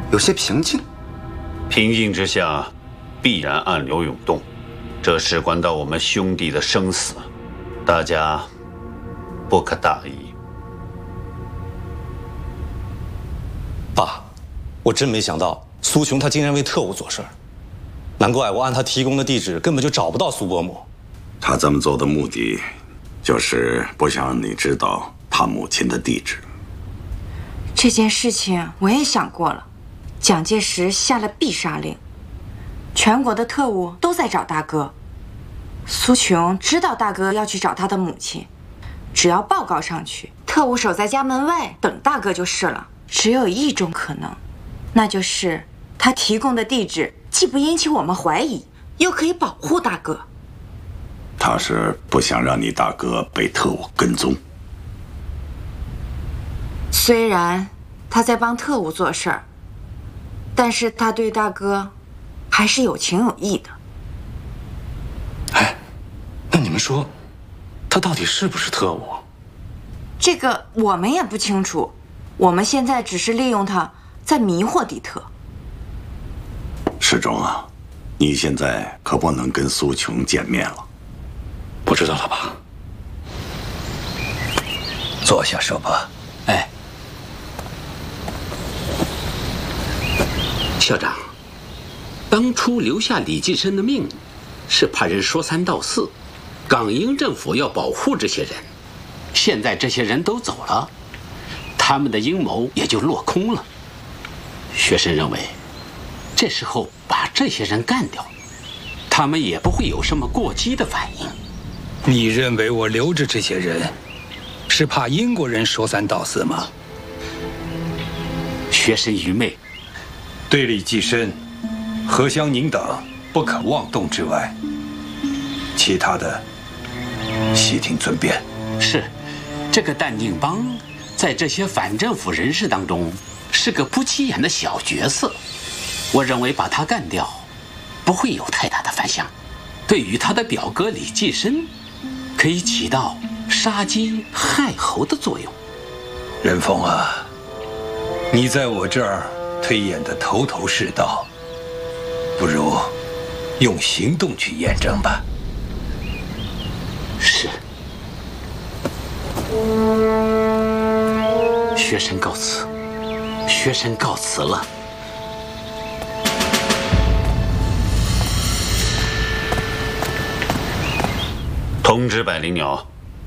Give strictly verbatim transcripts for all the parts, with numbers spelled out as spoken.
有些平静。 平静之下，必然暗流涌动，这事关到我们兄弟的生死，大家不可大意。 爸，我真没想到苏琼他竟然为特务做事儿，难怪我按他提供的地址根本就找不到苏伯母。 他这么做的目的，就是不想让你知道他母亲的地址。 这件事情我也想过了，蒋介石下了必杀令，全国的特务都在找大哥。苏琼知道大哥要去找他的母亲，只要报告上去，特务守在家门外等大哥就是了。只有一种可能，那就是他提供的地址既不引起我们怀疑，又可以保护大哥。 他是不想让你大哥被特务跟踪。 虽然他在帮特务做事儿，但是他对大哥还是有情有义的。 哎，那你们说，他到底是不是特务？ 这个我们也不清楚，我们现在只是利用他在迷惑底特。 世忠啊，你现在可不能跟苏琼见面了。 我知道了，爸。 坐下说吧。 哎，校长，当初留下李济深的命，是怕人说三道四，港英政府要保护这些人。现在这些人都走了，他们的阴谋也就落空了。学生认为，这时候把这些人干掉，他们也不会有什么过激的反应。 你认为我留着这些人，是怕英国人说三道四吗？ 学生愚昧。 对李济深、何香凝等不可妄动之外，其他的悉听尊便。 是，这个淡定帮在这些反政府人士当中是个不起眼的小角色，我认为把他干掉不会有太大的反响，对于他的表哥李济深可以起到杀鸡害猴的作用。 任峰啊，你在我这儿推演的头头是道，不如用行动去验证吧。 是。学生告辞，学生告辞了。 通知百灵鸟，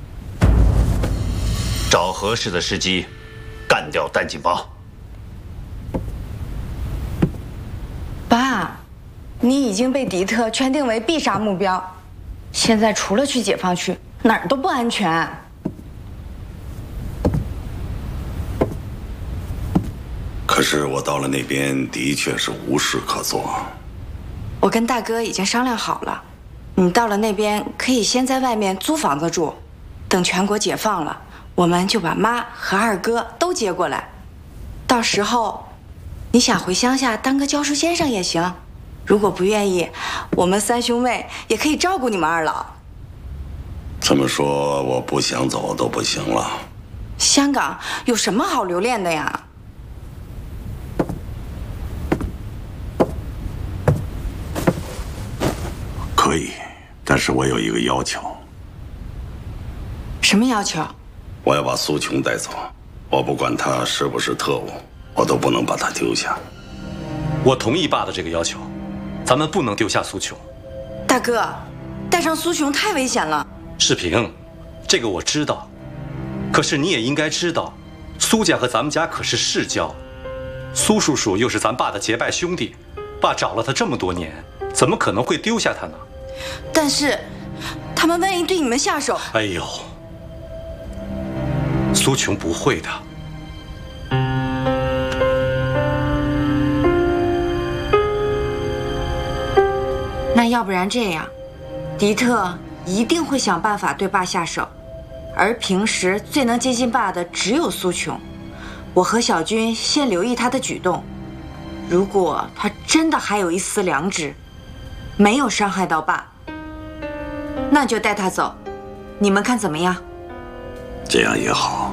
找合适的时机，干掉淡景帮。 爸，你已经被敌特圈定为必杀目标，现在除了去解放区，哪儿都不安全。 可是我到了那边，的确是无事可做。 我跟大哥已经商量好了，你到了那边可以先在外面租房子住，等全国解放了，我们就把妈和二哥都接过来。到时候，你想回乡下当个教书先生也行，如果不愿意，我们三兄妹也可以照顾你们二老。 这么说，我不想走都不行了。 香港有什么好留恋的呀？ 可以，但是我有一个要求。 什么要求？ 我要把苏琼带走，我不管她是不是特务，我都不能把她丢下。 我同意爸的这个要求，咱们不能丢下苏琼。 大哥，带上苏琼太危险了。 世平，这个我知道，可是你也应该知道，苏家和咱们家可是世交，苏叔叔又是咱爸的结拜兄弟，爸找了他这么多年，怎么可能会丢下他呢？ 但是，他们万一对你们下手…… 哎呦，苏琼不会的。 那要不然这样，敌特一定会想办法对爸下手，而平时最能接近爸的只有苏琼。我和小军先留意他的举动，如果他真的还有一丝良知，没有伤害到爸，那就带他走，你们看怎么样？ 这样也好。